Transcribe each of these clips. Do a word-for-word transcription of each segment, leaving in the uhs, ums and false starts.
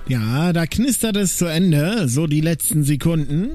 Ja, da knistert es zu Ende, so die letzten Sekunden.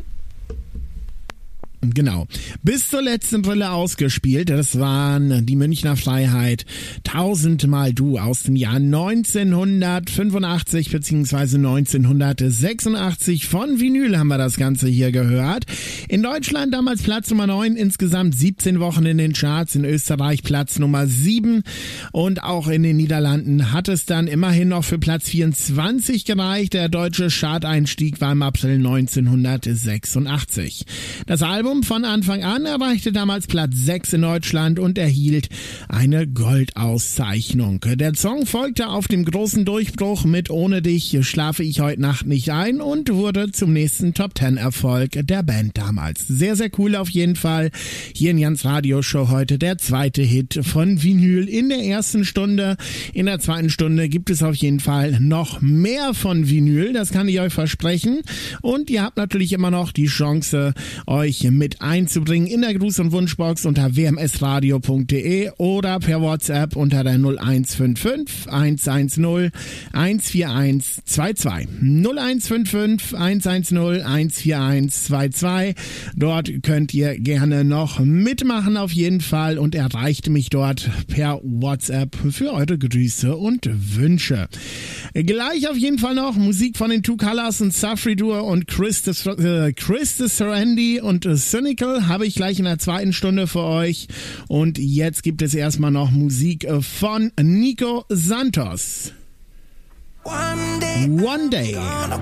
Genau. Bis zur letzten Brille ausgespielt. Das waren die Münchner Freiheit. Tausendmal du aus dem Jahr neunzehnhundertfünfundachtzig bzw. neunzehnhundertsechsundachtzig. Von Vinyl haben wir das Ganze hier gehört. In Deutschland damals Platz Nummer neun, insgesamt siebzehn Wochen in den Charts. In Österreich Platz Nummer sieben. Und auch in den Niederlanden hat es dann immerhin noch für Platz vierundzwanzig gereicht. Der deutsche Chart-Einstieg war im April neunzehnhundertsechsundachtzig. Das Album von Anfang an erreichte damals Platz sechs in Deutschland und erhielt eine Goldauszeichnung. Der Song folgte auf dem großen Durchbruch mit Ohne dich schlafe ich heute Nacht nicht ein und wurde zum nächsten Top Ten Erfolg der Band damals. Sehr, sehr cool auf jeden Fall. Hier in Jans Radioshow heute der zweite Hit von Vinyl in der ersten Stunde. In der zweiten Stunde gibt es auf jeden Fall noch mehr von Vinyl, das kann ich euch versprechen. Und ihr habt natürlich immer noch die Chance, euch mit einzubringen in der Gruß- und Wunschbox unter w m s radio punkt d e oder per WhatsApp unter der null eins fünf fünf eins eins null eins vier eins zwei zwei. null eins fünf fünf eins eins null eins vier eins zwei zwei. Dort könnt ihr gerne noch mitmachen auf jeden Fall und erreicht mich dort per WhatsApp für eure Grüße und Wünsche. Gleich auf jeden Fall noch Musik von den Two Colors und Safridur und Chris äh, Chris Sarandon und äh, Cynical habe ich gleich in der zweiten Stunde für euch. Und jetzt gibt es erstmal noch Musik von Nico Santos. One day, One day. I'm gonna